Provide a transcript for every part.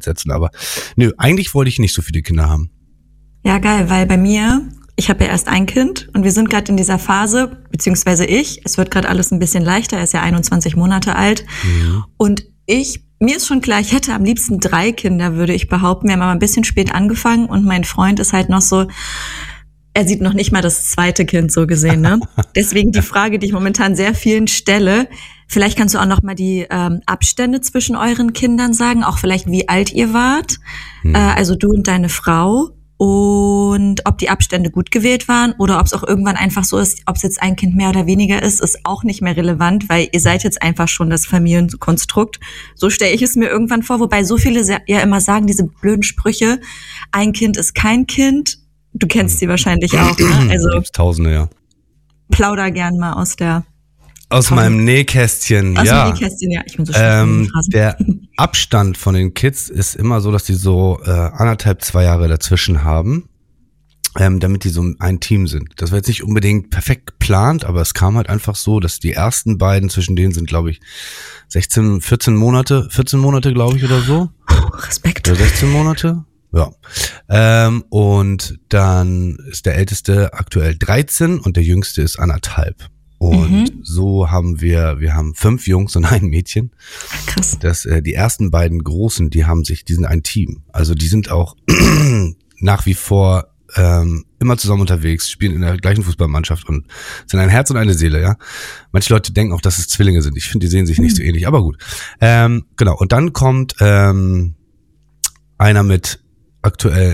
Welt setzen. Aber nö, eigentlich wollte ich nicht so viele Kinder haben. Ja, geil, weil bei mir, ich habe ja erst ein Kind und wir sind gerade in dieser Phase, beziehungsweise es wird gerade alles ein bisschen leichter, er ist ja 21 Monate alt. Und mir ist schon klar, ich hätte am liebsten 3 Kinder, würde ich behaupten. Wir haben aber ein bisschen spät angefangen und mein Freund ist halt noch so, er sieht noch nicht mal das 2. Kind so gesehen, ne? Deswegen die Frage, die ich momentan sehr vielen stelle. Vielleicht kannst du auch noch mal die Abstände zwischen euren Kindern sagen, auch vielleicht wie alt ihr wart, also du und deine Frau, und ob die Abstände gut gewählt waren oder ob es auch irgendwann einfach so ist, ob es jetzt ein Kind mehr oder weniger ist auch nicht mehr relevant, weil ihr seid jetzt einfach schon das Familienkonstrukt. So stelle ich es mir irgendwann vor, wobei so viele ja immer sagen, diese blöden Sprüche, ein Kind ist kein Kind. Du kennst sie wahrscheinlich auch, ne? Also gibt's Tausende, ja. Plauder gern mal aus meinem Nähkästchen, aus dem Nähkästchen, ja. Ich bin so der Abstand von den Kids ist immer so, dass die so 1,5-2 Jahre dazwischen haben, damit die so ein Team sind. Das war jetzt nicht unbedingt perfekt geplant, aber es kam halt einfach so, dass die ersten beiden, zwischen denen sind, glaube ich, 14 Monate, glaube ich, oder so. Respekt. Oder 16 Monate. Ja. Und dann ist der Älteste aktuell 13 und der Jüngste ist 1,5. Und so haben wir haben 5 Jungs und ein Mädchen. Krass. Die ersten beiden Großen, die sind ein Team. Also die sind auch nach wie vor immer zusammen unterwegs, spielen in der gleichen Fußballmannschaft und sind ein Herz und eine Seele, ja. Manche Leute denken auch, dass es Zwillinge sind. Ich finde, die sehen sich nicht so ähnlich, aber gut. Genau. Und dann kommt einer mit aktuell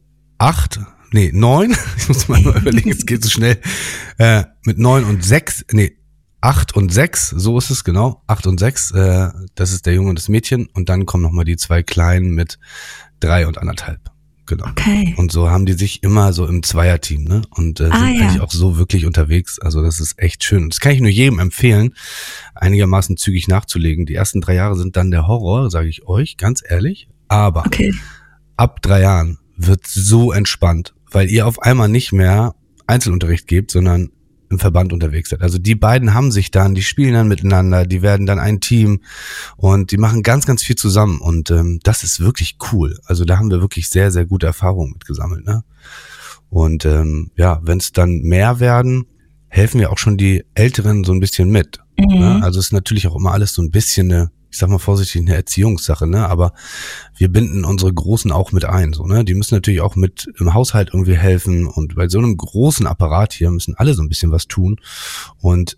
9, ich muss mal überlegen, es geht so schnell, mit 9 und 6, 8 und 6, so ist es genau, 8 und 6, das ist der Junge und das Mädchen und dann kommen nochmal die 2 Kleinen mit 3 und 1,5, genau. Okay. Und so haben die sich immer so im Zweierteam, ne, und sind eigentlich auch so wirklich unterwegs, also das ist echt schön. Das kann ich nur jedem empfehlen, einigermaßen zügig nachzulegen. Die ersten 3 Jahre sind dann der Horror, sage ich euch, ganz ehrlich, aber ab 3 Jahren wird so entspannt, weil ihr auf einmal nicht mehr Einzelunterricht gebt, sondern im Verband unterwegs seid. Also die beiden haben sich dann, die spielen dann miteinander, die werden dann ein Team und die machen ganz, ganz viel zusammen und das ist wirklich cool. Also da haben wir wirklich sehr, sehr gute Erfahrungen mit gesammelt, ne? Und wenn es dann mehr werden, helfen wir auch schon die Älteren so ein bisschen mit. Ne? Also es ist natürlich auch immer alles so ein bisschen ich sag mal vorsichtig, eine Erziehungssache, ne? Aber wir binden unsere Großen auch mit ein, so, ne? Die müssen natürlich auch mit im Haushalt irgendwie helfen und bei so einem großen Apparat hier müssen alle so ein bisschen was tun und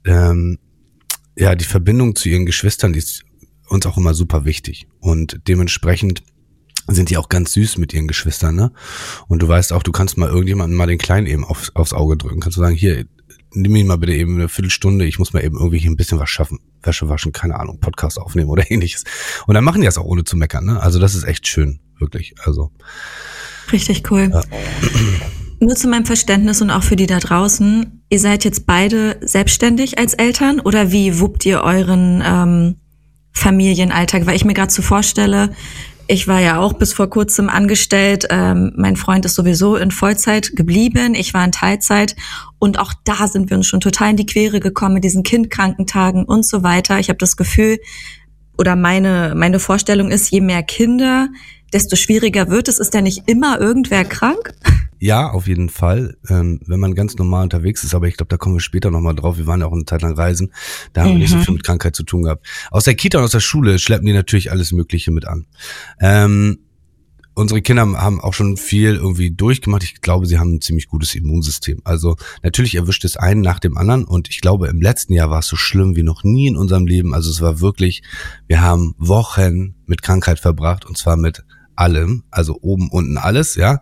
die Verbindung zu ihren Geschwistern, die ist uns auch immer super wichtig und dementsprechend sind die auch ganz süß mit ihren Geschwistern, ne? Und du weißt auch, du kannst mal irgendjemanden mal den Kleinen eben aufs Auge drücken, kannst du sagen, hier, nimm ihn mal bitte eben eine Viertelstunde, ich muss mal eben irgendwie hier ein bisschen was schaffen. Wäsche waschen, keine Ahnung, Podcast aufnehmen oder ähnliches. Und dann machen die das auch ohne zu meckern, ne? Also das ist echt schön, wirklich. Also richtig cool. Ja. Nur zu meinem Verständnis und auch für die da draußen, ihr seid jetzt beide selbstständig als Eltern oder wie wuppt ihr euren Familienalltag? Weil ich mir gerade so vorstelle, ich war ja auch bis vor kurzem angestellt. Mein Freund ist sowieso in Vollzeit geblieben. Ich war in Teilzeit. Und auch da sind wir uns schon total in die Quere gekommen mit diesen Kindkrankentagen und so weiter. Ich habe das Gefühl, oder meine Vorstellung ist, je mehr Kinder, desto schwieriger wird es. Ist ja nicht immer irgendwer krank? Ja, auf jeden Fall, wenn man ganz normal unterwegs ist, aber ich glaube, da kommen wir später nochmal drauf, wir waren ja auch eine Zeit lang reisen, da haben wir nicht so viel mit Krankheit zu tun gehabt. Aus der Kita und aus der Schule schleppen die natürlich alles Mögliche mit an. Unsere Kinder haben auch schon viel irgendwie durchgemacht, ich glaube, sie haben ein ziemlich gutes Immunsystem. Also natürlich erwischt es einen nach dem anderen und ich glaube, im letzten Jahr war es so schlimm wie noch nie in unserem Leben, also es war wirklich, wir haben Wochen mit Krankheit verbracht und zwar mit allem, also oben, unten alles, ja.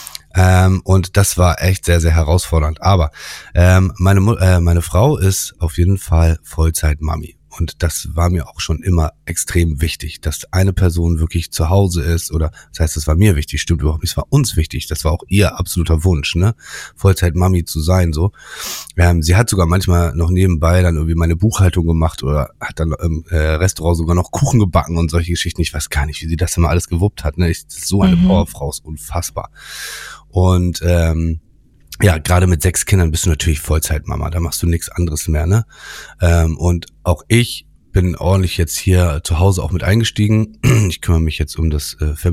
Und das war echt sehr, sehr herausfordernd. Aber meine Frau ist auf jeden Fall Vollzeit-Mami. Und das war mir auch schon immer extrem wichtig, dass eine Person wirklich zu Hause ist oder, das heißt, das war mir wichtig, stimmt überhaupt nicht, es war uns wichtig, das war auch ihr absoluter Wunsch, ne, Vollzeit-Mami zu sein, so. Sie hat sogar manchmal noch nebenbei dann irgendwie meine Buchhaltung gemacht oder hat dann im Restaurant sogar noch Kuchen gebacken und solche Geschichten. Ich weiß gar nicht, wie sie das immer alles gewuppt hat, ne, so eine Powerfrau, ist unfassbar. Und gerade mit 6 Kindern bist du natürlich Vollzeitmama, da machst du nichts anderes mehr, ne? Und auch ich bin ordentlich jetzt hier zu Hause auch mit eingestiegen. Ich kümmere mich jetzt um das